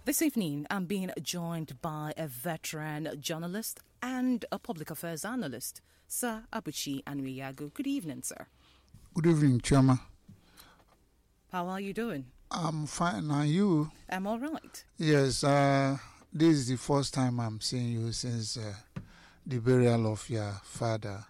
This evening, I'm being joined by a veteran journalist and a public affairs analyst, Sir Abuchi Anwiyagu. Good evening, sir. Good evening, Chama. How are you doing? I'm fine. And you? I'm all right. Yes, this is the first time I'm seeing you since the burial of your father.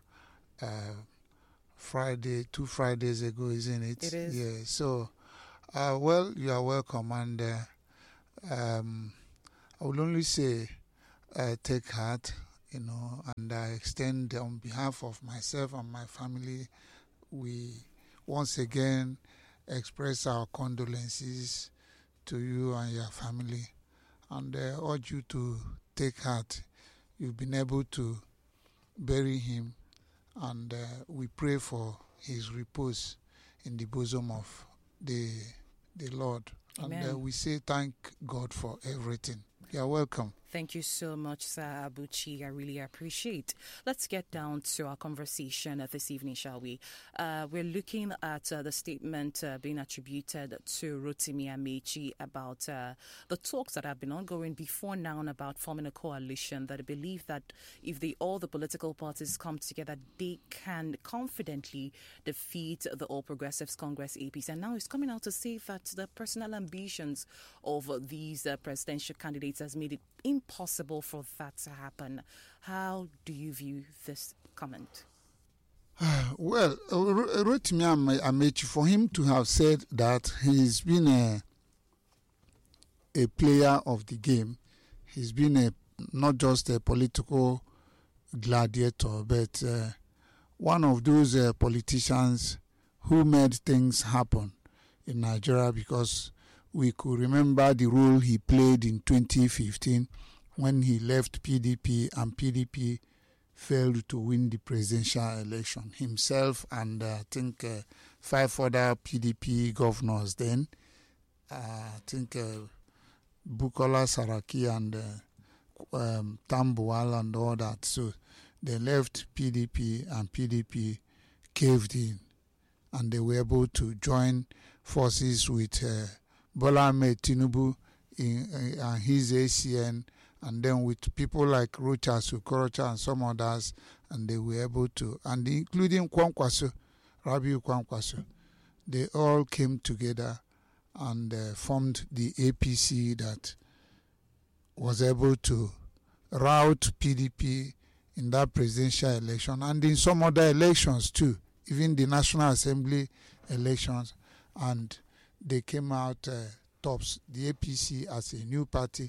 Two Fridays ago, isn't it? It is. Yeah. So, well, you are welcome. And I will only say take heart, and I extend on behalf of myself and my family, we once again express our condolences to you and your family and urge you to take heart. You've been able to bury him, and we pray for his repose in the bosom of the Lord. Amen. And we say thank God for everything. You're welcome. Thank you so much, Sir Abuchi. I really appreciate. Let's get down to our conversation this evening, shall we? We're looking at the statement being attributed to Rotimi Amaechi about the talks that have been ongoing before now about forming a coalition, that I believe that if all the political parties come together, they can confidently defeat the All Progressives Congress APC. And now it's coming out to say that the personal ambitions of these presidential candidates has made it impossible for that to happen. How do you view this comment? Well, Rotimi Amaechi, for him to have said that he's been a player of the game, he's been not just a political gladiator, but one of those politicians who made things happen in Nigeria, because we could remember the role he played in 2015 when he left PDP and PDP failed to win the presidential election. Himself and I think 5 other PDP governors then, I think Bukola Saraki and Tambuwal and all that. So they left PDP and PDP caved in, and they were able to join forces with Bola Ahmed Tinubu and his ACN, and then with people like Rochas Okorocha and some others, and they were able to, and including Kwankwaso, Rabiu Kwankwaso, they all came together and formed the APC that was able to rout PDP in that presidential election and in some other elections too, even the National Assembly elections, and they came out tops. The APC, as a new party,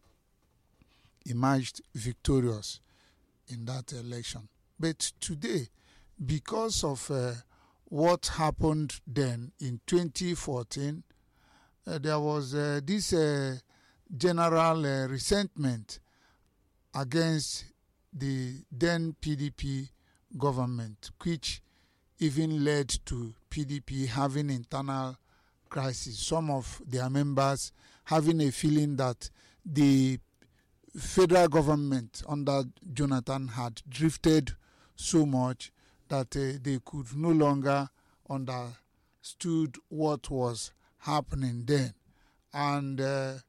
emerged victorious in that election. But today, because of what happened then in 2014, there was this general resentment against the then PDP government, which even led to PDP having internal crisis. Some of their members having a feeling that the federal government under Jonathan had drifted so much that they could no longer understood what was happening then. And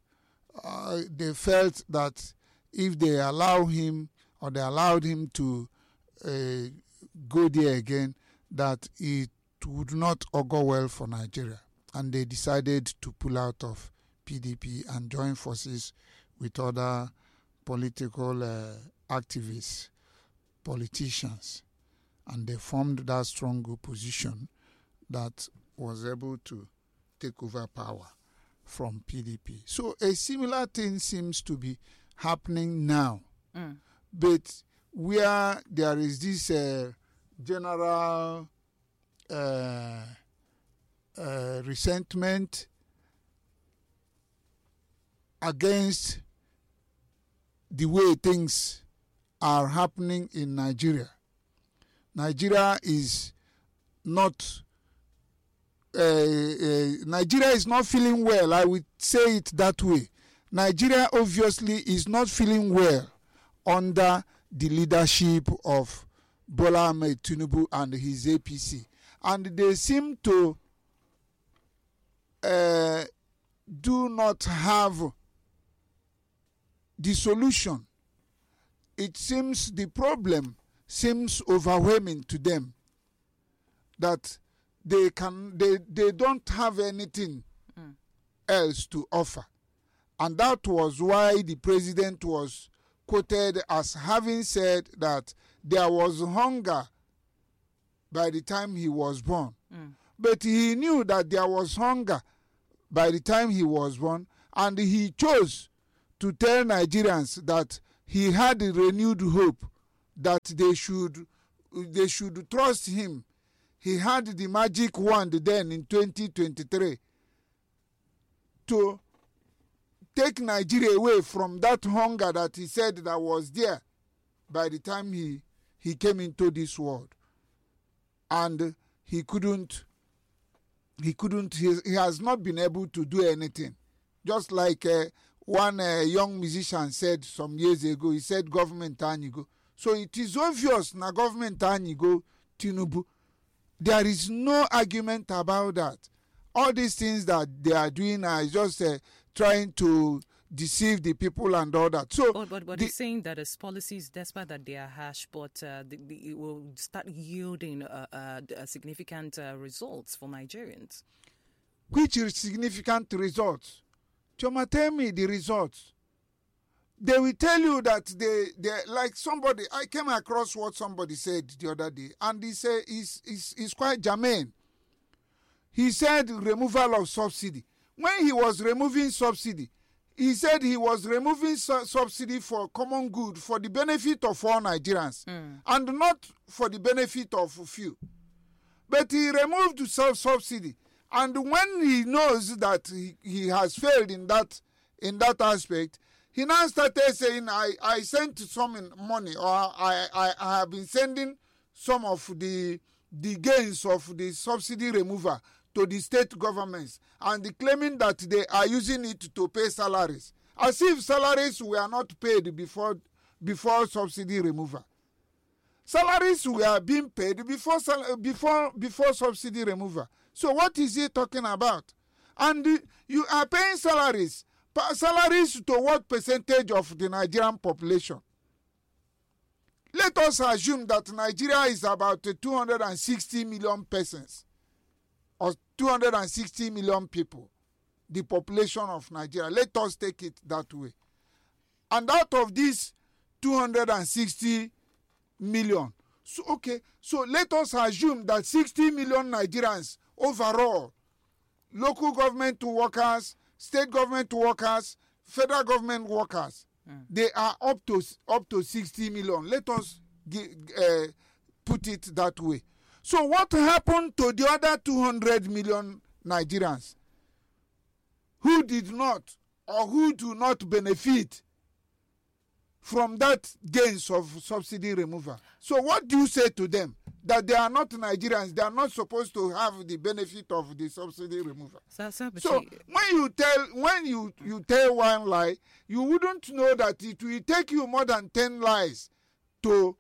they felt that if they allow him, or they allowed him to go there again, that it would not augur well for Nigeria. And they decided to pull out of PDP and join forces with other political activists, politicians. And they formed that strong opposition that was able to take over power from PDP. So a similar thing seems to be happening now. But where there is this general resentment against the way things are happening in Nigeria. Nigeria is not feeling well. I would say it that way. Nigeria obviously is not feeling well under the leadership of Bola Ahmed Tinubu and his APC. And they seem to do not have the solution, it seems the problem seems overwhelming to them, that they don't have anything else to offer. And that was why the president was quoted as having said that there was hunger by the time he was born. But he knew that there was hunger by the time he was born, and he chose to tell Nigerians that he had a renewed hope, that they should trust him. He had the magic wand then in 2023 to take Nigeria away from that hunger that he said that was there by the time he came into this world. And he has not been able to do anything. Just like one young musician said some years ago, he said, government anigo. So it is obvious na government anigo Tinubu. There is no argument about that. All these things that they are doing are just trying to deceive the people and all that. So, but he's saying that his policies, despite that they are harsh, but it will start yielding significant results for Nigerians. Which is significant results? Choma, tell me the results. They will tell you that they like somebody. I came across what somebody said the other day, and he said it's quite germane. He said removal of subsidy. When he was removing subsidy, he said he was removing subsidy for common good, for the benefit of all Nigerians, and not for the benefit of few. But he removed subsidy, and when he knows that he has failed in that aspect, he now started saying, I sent some money, or I have been sending some of the gains of the subsidy removal to the state governments, and claiming that they are using it to pay salaries, as if salaries were not paid before subsidy removal. Salaries were being paid before subsidy removal. So what is he talking about? And you are paying salaries to what percentage of the Nigerian population? Let us assume that Nigeria is about 260 million persons, or 260 million people, the population of Nigeria. Let us take it that way. And out of these 260 million, so let us assume that 60 million Nigerians overall, local government workers, state government workers, federal government workers, they are up to 60 million. Let us put it that way. So what happened to the other 200 million Nigerians who did not, or who do not benefit from that gains of subsidy removal? So what do you say to them? That they are not Nigerians, they are not supposed to have the benefit of the subsidy removal. So when you tell one lie, you wouldn't know that it will take you more than 10 lies to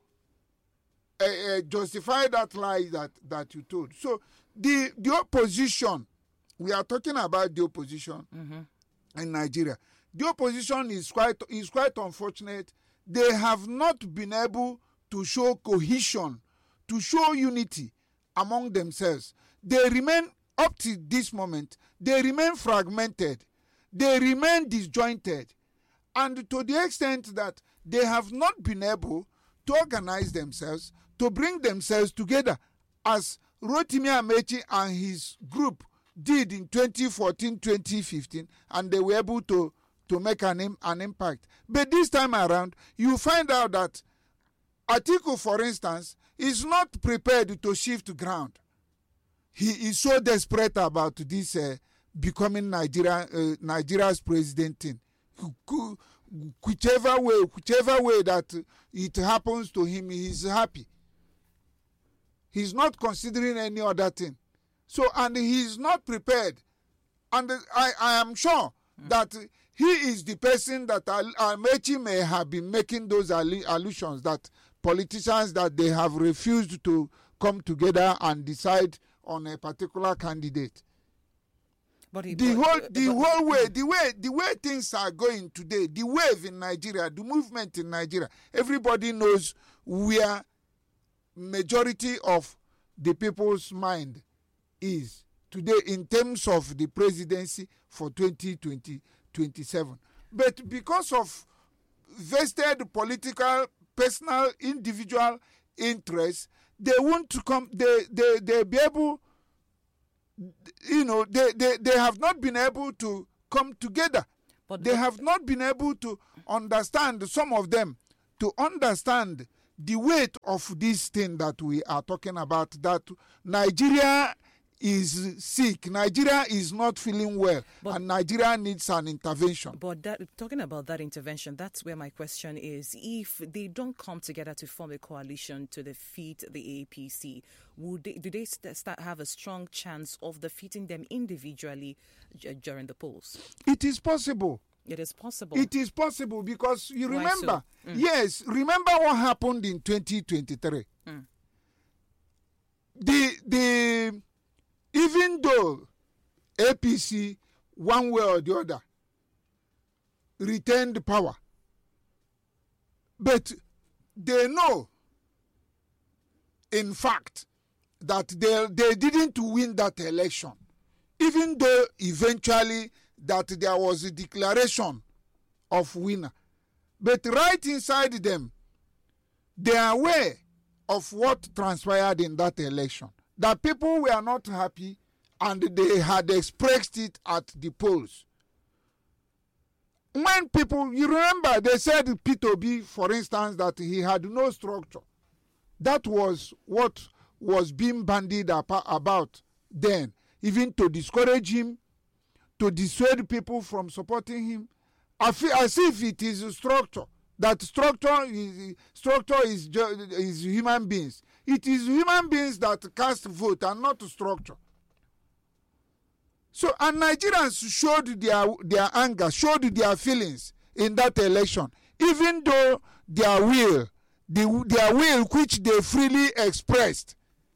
justify that lie that you told. So the opposition, we are talking about the opposition in Nigeria. The opposition is quite unfortunate. They have not been able to show cohesion, to show unity among themselves. They remain, up to this moment, they remain fragmented. They remain disjointed. And to the extent that they have not been able to organize themselves, to bring themselves together, as Rotimi Amaechi and his group did in 2014, 2015, and they were able to make an impact. But this time around, you find out that Atiku, for instance, is not prepared to shift ground. He is so desperate about this becoming Nigeria's president thing. Whichever way that it happens to him, he is happy. He's not considering any other thing. So, and he is not prepared. And I am sure that he is the person that Amaechi may have been making those allusions, that politicians, that they have refused to come together and decide on a particular candidate. The way things are going today, the wave in Nigeria, the movement in Nigeria, everybody knows where majority of the people's mind is today in terms of the presidency for 2027. But because of vested political, personal, individual interests, they want to come, they be able, they have not been able to come together. They have not been able to understand, some of them, to understand the weight of this thing that we are talking about, that Nigeria is sick, Nigeria is not feeling well, and Nigeria needs an intervention. But talking about that intervention, that's where my question is. If they don't come together to form a coalition to defeat the APC, do they have a strong chance of defeating them individually during the polls? It is possible. It is possible. It is possible because you remember, yes, remember what happened in 2023. Even though APC, one way or the other, retained power, but they know, in fact, that they didn't win that election, even though eventually that there was a declaration of winner. But right inside them, they are aware of what transpired in that election, that people were not happy and they had expressed it at the polls. When people, you remember, they said Peter Obi, for instance, that he had no structure. That was what was being bandied about then, even to discourage him, to dissuade people from supporting him, as if it is a structure. That structure is human beings. It is human beings that cast vote and not a structure. So, and Nigerians showed their anger, showed their feelings in that election, even though their will which they freely expressed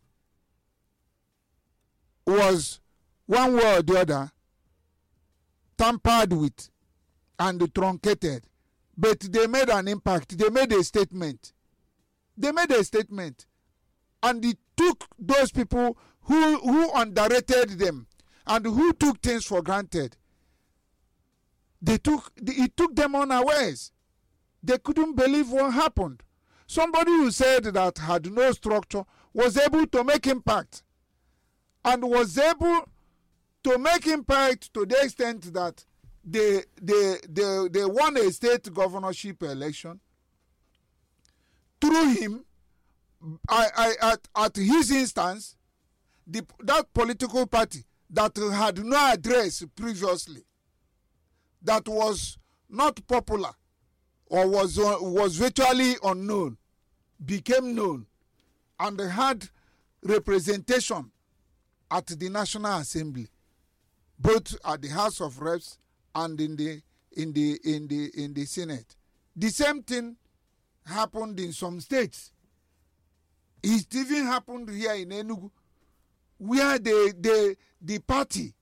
was one way or the other tampered with and truncated. But they made an impact. They made a statement. And it took those people who underrated them and who took things for granted. It took them unawares. They couldn't believe what happened. Somebody who said that had no structure was able to make impact. And was able to make impact to the extent that they won a state governorship election. Through him, at his instance, that political party that had no address previously, that was not popular or was virtually unknown, became known and had representation at the National Assembly, both at the House of Reps and in the Senate. The same thing happened in some states. It even happened here in Enugu, where the party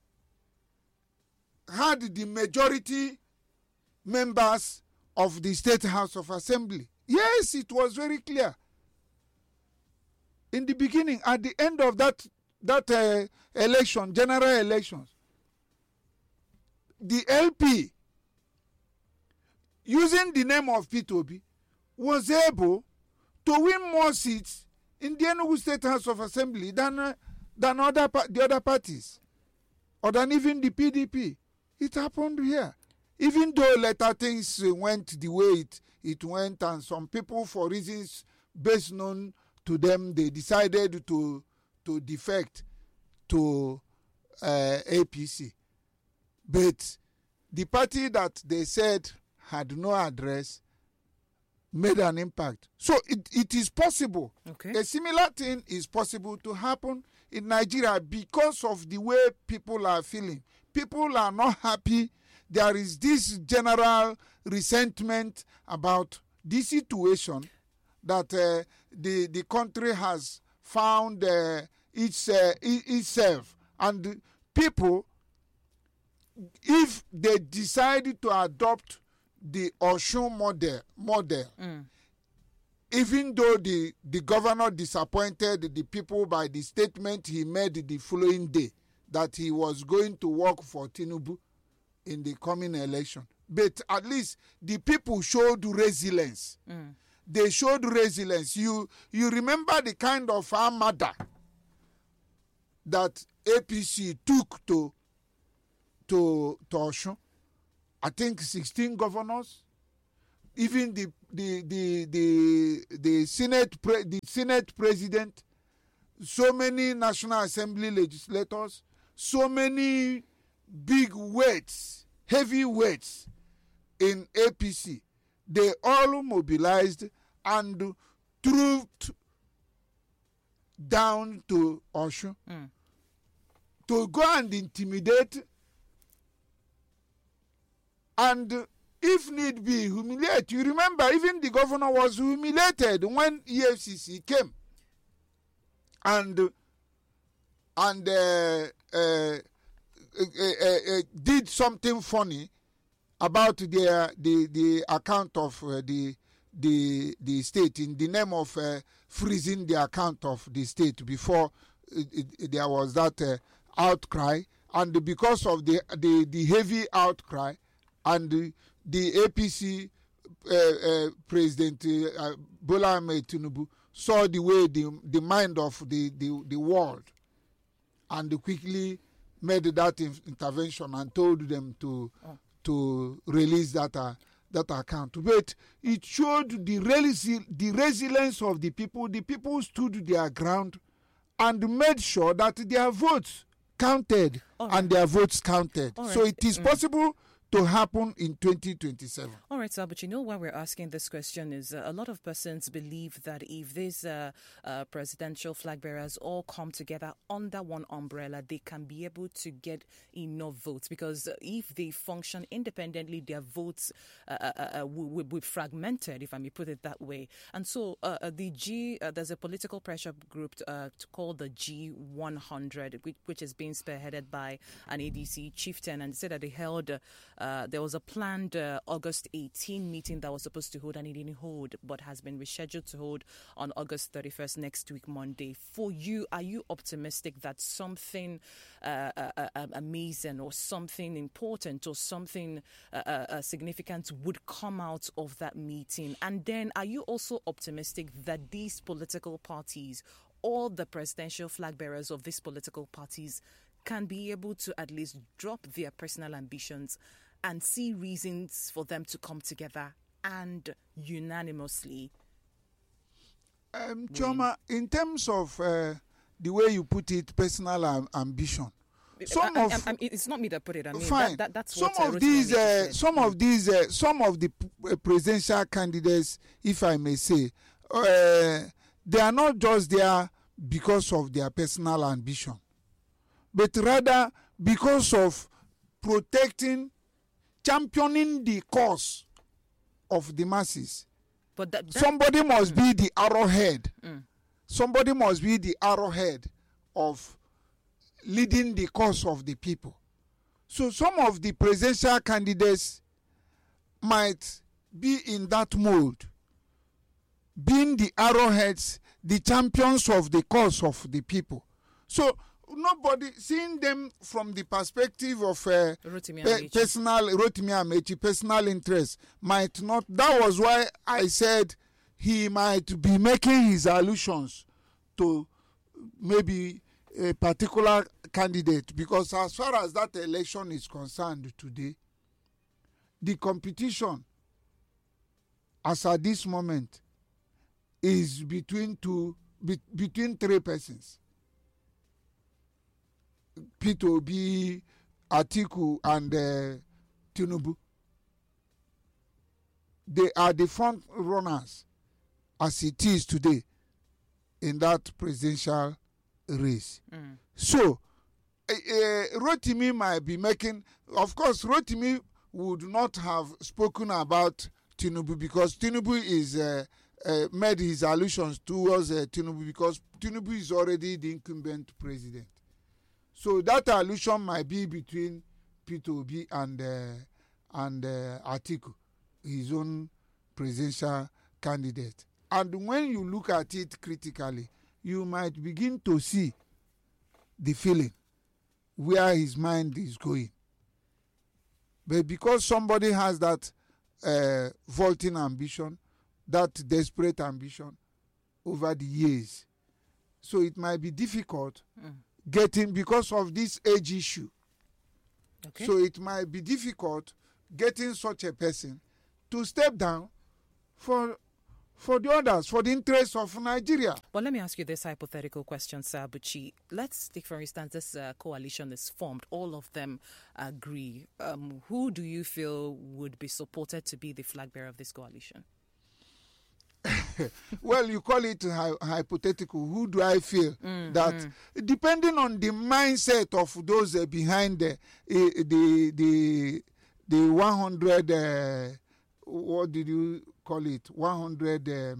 had the majority members of the State House of Assembly. Yes, it was very clear. In the beginning, at the end of that election, general elections, the LP, using the name of Peter Obi, was able to win more seats in the Enugu State House of Assembly than the other parties, or than even the PDP. It happened here. Even though later things went the way it went, and some people, for reasons best known to them, they decided to defect to APC. But the party that they said had no address made an impact. So it is possible. Okay. A similar thing is possible to happen in Nigeria because of the way people are feeling. People are not happy. There is this general resentment about this situation that the country has found itself. And people if they decide to adopt the Osun model, even though the governor disappointed the people by the statement he made the following day that he was going to work for Tinubu in the coming election, but at least the people showed resilience. They showed resilience. You remember the kind of armada that APC took to Osun. I think 16 governors, even the Senate president, so many National Assembly legislators, so many big weights, heavy weights in APC. They all mobilized and trooped down to Osun to go and intimidate and, if need be, humiliate. You remember, even the governor was humiliated when EFCC came and did something funny about the account of the state in the name of freezing the account of the state before there was that outcry, and because of the heavy outcry and the APC President Bola Ahmed Tinubu saw the way the mind of the world and quickly made that intervention and told them to release that account. But it showed the resilience of the people. The people stood their ground and made sure that their votes counted and their votes counted. So it is possible to happen in 2027. All right, sir, but you know why we're asking this question is a lot of persons believe that if these presidential flag bearers all come together under one umbrella, they can be able to get enough votes, because if they function independently, their votes will be fragmented, if I may put it that way. And so there's a political pressure group called the G100, which is being spearheaded by an ADC chieftain, and said that they held there was a planned August 18 meeting that was supposed to hold, and it didn't hold, but has been rescheduled to hold on August 31st, next week, Monday. For you, are you optimistic that something amazing or something important or something significant would come out of that meeting? And then are you also optimistic that these political parties, all the presidential flag bearers of these political parties, can be able to at least drop their personal ambitions and see reasons for them to come together and unanimously? Choma, in terms of the way you put it, personal ambition, it's not me that put it. I mean, fine. That's some what of these, some of the presidential candidates, if I may say, they are not just there because of their personal ambition, but rather because of championing the cause of the masses. But somebody must be the arrowhead. Somebody must be the arrowhead of leading the cause of the people. So some of the presidential candidates might be in that mode, being the arrowheads, the champions of the cause of the people. So nobody seeing them from the perspective of Rotimi Amechi, personal interest might not. That was why I said he might be making his allusions to maybe a particular candidate, because as far as that election is concerned today, the competition as at this moment is between three persons: Peter Obi, Atiku, and Tinubu. They are the front runners as it is today in that presidential race. So Rotimi might be making, of course Rotimi would not have spoken about Tinubu, because Tinubu is made his allusions towards Tinubu because Tinubu is already the incumbent president. So that allusion might be between Peter Obi and Atiku, his own presidential candidate. And when you look at it critically, you might begin to see the feeling where his mind is going. But because somebody has that vaulting ambition, that desperate ambition over the years, so it might be difficult getting, because of this age issue. Okay. So it might be difficult getting such a person to step down for the others, for the interests of Nigeria. But let me ask you this hypothetical question, Sir Abuchi. Let's take, for instance, this coalition is formed. All of them agree. Who do you feel would be supported to be the flag bearer of this coalition? Well, you call it hypothetical. Who do I feel that, depending on the mindset of those behind the 100, what did you call it? 100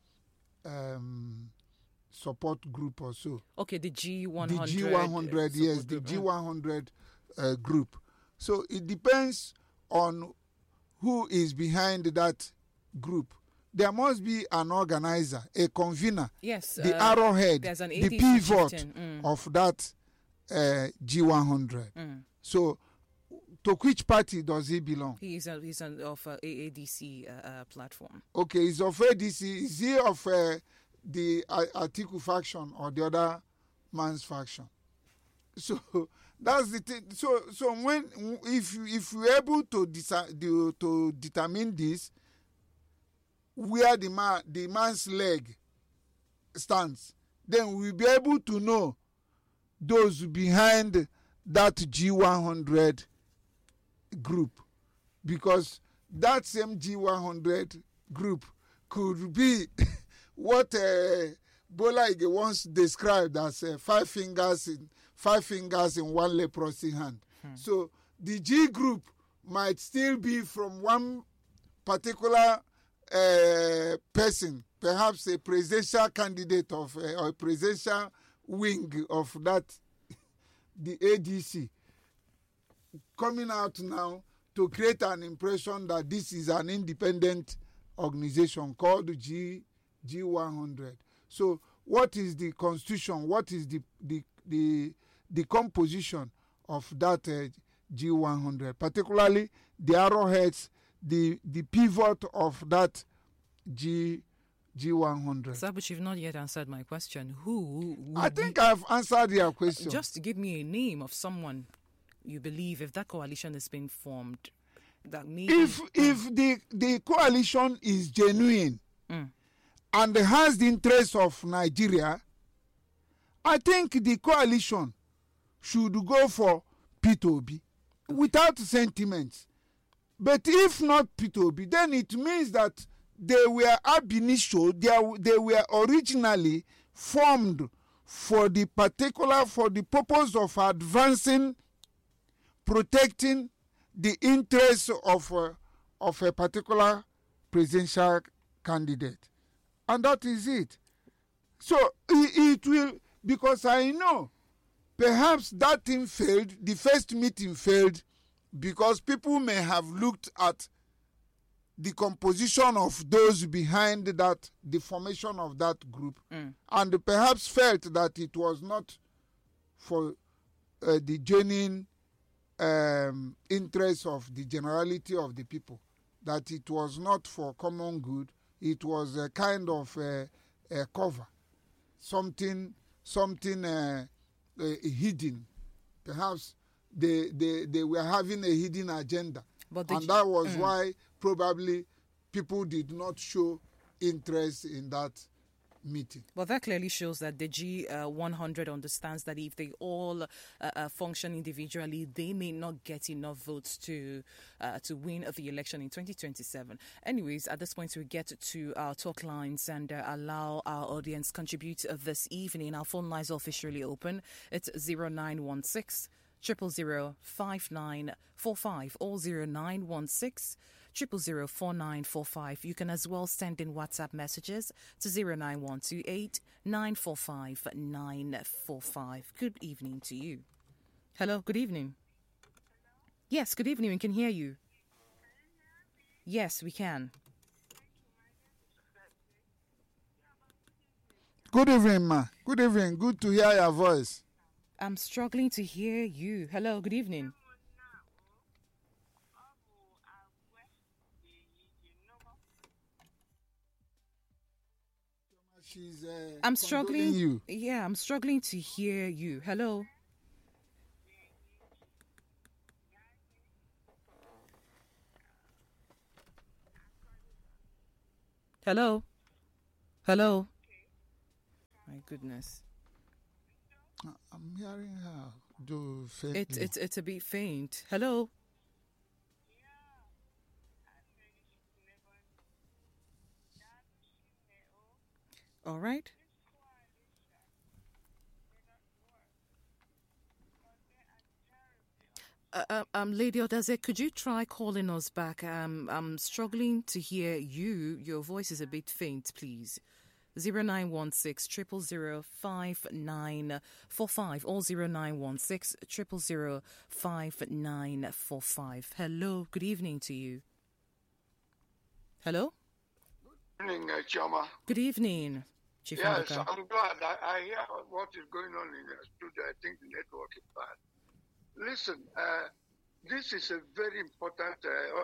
support group or so. Okay, the G100. The G100, yes, the G100 group. So it depends on who is behind that group. There must be an organizer, a convener, yes, the arrowhead, the pivot of that G100. So, to which party does he belong? He's of AADC platform. Okay, he's of ADC. Is he of the Atiku faction or the other man's faction? So that's the thing. So if we're able to determine this, where the man's leg stands, then we'll be able to know those behind that G100 group, because that same G100 group could be what Bola Ige once described as five fingers in one leprosy hand. So the G group might still be from one particular person, perhaps a presidential candidate of or a presidential wing of that, the ADC, coming out now to create an impression that this is an independent organization called G100. So what is the constitution? What is the composition of that G100, particularly the arrowheads, the pivot of that G100. Sir, but you've not yet answered my question. Who? I think I've answered your question. Just give me a name of someone you believe, if that coalition is being formed, that maybe... If the coalition is genuine and has the interests of Nigeria, I think the coalition should go for Peter Obi without sentiments. But if not Peter Obi, then it means that they were ab initio, they were originally formed for the purpose of advancing, protecting the interests of a particular presidential candidate. And that is it. So it will, because I know perhaps that thing failed, the first meeting failed, because people may have looked at the composition of those behind that, the formation of that group, and perhaps felt that it was not for the genuine interests of the generality of the people, that it was not for common good, it was a kind of a cover, something hidden. Perhaps they were having a hidden agenda, and that was why probably people did not show interest in that meeting. But that clearly shows that the G100 understands that if they all function individually, they may not get enough votes to win the election in 2027. Anyways, at this point, we get to our talk lines and allow our audience contribute this evening. Our phone lines are officially open. It's 0916 000 5945 or 0916 000 4945. You can as well send in WhatsApp messages to 09128 945 945. Good evening to you. Hello, good evening. Yes, good evening. We can hear you. Yes, we can. Good evening, ma. Good evening. Good to hear your voice. I'm struggling to hear you. Hello, good evening. She's I'm condoling struggling. you. Yeah, I'm struggling to hear you. Hello. Hello. Hello. My goodness. I'm hearing her do faintly. It's a bit faint. Hello. All right. Lady Odaze, could you try calling us back? I'm struggling to hear you. Your voice is a bit faint, please. 0916 000 5945 or 0916 000 5945. Hello, good evening to you. Hello? Good evening, Chama. Good evening, Chief Yes, Maduka. I'm glad. I hear what is going on in the studio. I think the network is bad. Listen, this is a very important.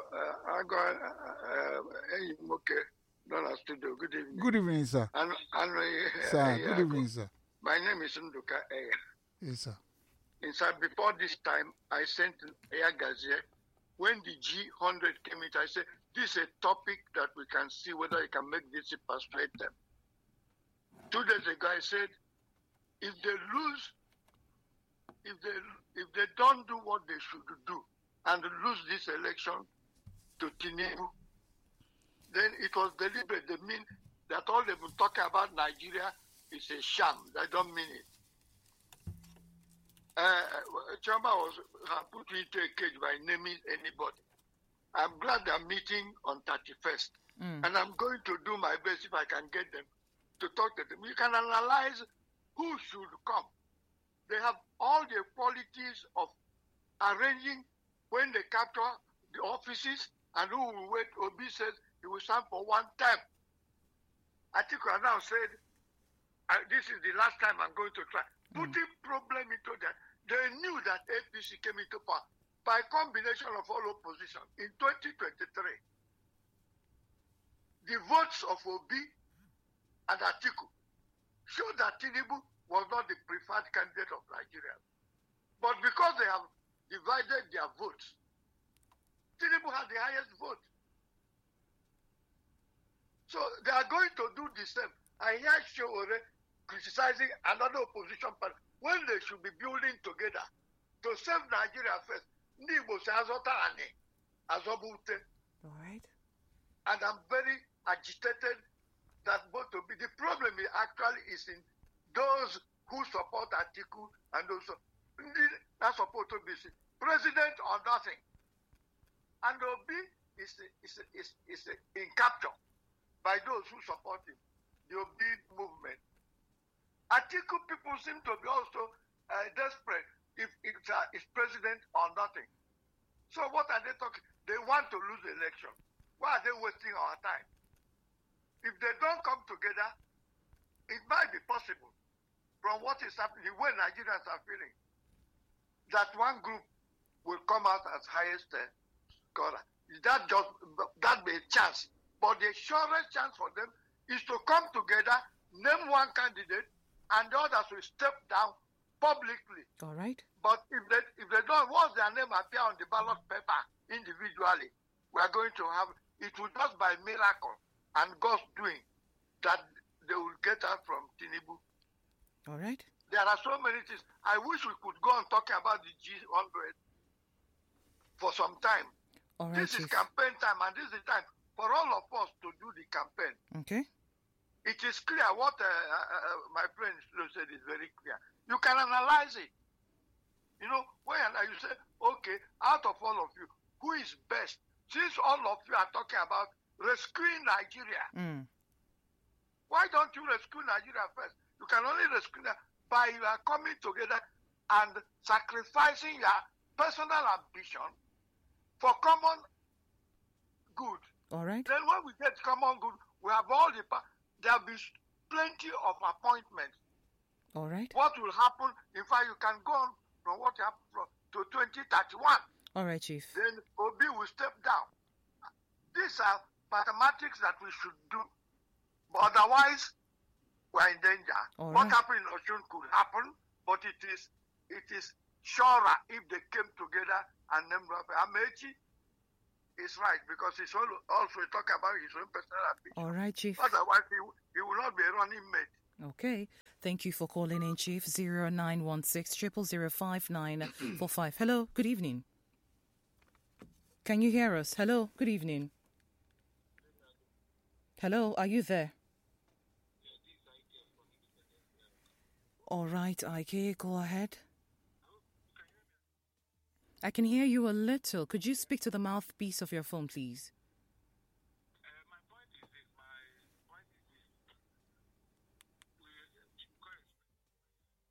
Studio. Good evening. Good evening, sir. Sir, good evening, sir. My name is Nduka Eya. Yes, sir. In fact, before this time, I sent Eya Gazier. When the G100 came in, I said, this is a topic that we can see whether you can make this persuade them. 2 days ago, I said, if they lose, if they don't do what they should do and lose this election to Tinubu, then it was deliberate. They mean that all they've been talking about Nigeria is a sham. They don't mean it. Chamba was put into a cage by naming anybody. I'm glad they're meeting on 31st. And I'm going to do my best if I can get them to talk to them. You can analyze who should come. They have all the qualities of arranging when they capture the offices and who will wait. Obi says he will stand for one term. Atiku now said, this is the last time I'm going to try. Putting problem into that, they knew that APC came into power by combination of all opposition in 2023. The votes of Obi and Atiku showed that Tinubu was not the preferred candidate of Nigeria. But because they have divided their votes, Tinubu had the highest vote. So they are going to do the same. I hear Showore criticizing another opposition party when they should be building together to save Nigeria first. All right. And I'm very agitated that both will be. The problem actually is in those who support Atiku and those that support OBC. President or nothing. And Obi is in capture by those who support him, the Obi movement. Atiku people seem to be also desperate if it's president or nothing. So what are they talking? They want to lose the election. Why are they wasting our time? If they don't come together, it might be possible from what is happening, the way Nigerians are feeling, that one group will come out as highest scorer. That be a chance. But the surest chance for them is to come together, name one candidate, and the others will step down publicly. All right. But if they don't, once their name appear on the ballot paper individually, we are going to have, it will just by miracle and God's doing that they will get out from Tinubu. All right. There are so many things. I wish we could go on talking about the G100 for some time. All right, this is Chief. campaign time, and this is the time for all of us to do the campaign. Okay. It is clear what my friend said is very clear. You can analyze it. You know, when you say, okay, out of all of you, who is best? Since all of you are talking about rescuing Nigeria, why don't you rescue Nigeria first? You can only rescue that by coming together and sacrificing your personal ambition for common good. All right. Then when we get common good, we have all there'll be plenty of appointments. All right. What will happen? In fact, you can go on from what happened to 2031. All right, Chief. Then Obi will step down. These are mathematics that we should do. But otherwise, we're in danger. All What right. happened in Oshun could happen, but it is surer if they came together and named Amechi is right, because he's also talk about his own personal ambition. All right, Chief. Otherwise, he will not be a running mate. Okay. Thank you for calling in, Chief. 0916 0005945. Hello. Good evening. Can you hear us? Hello. Good evening. Hello. Are you there? All right, Ike, go ahead. I can hear you a little. Could you speak to the mouthpiece of your phone, please?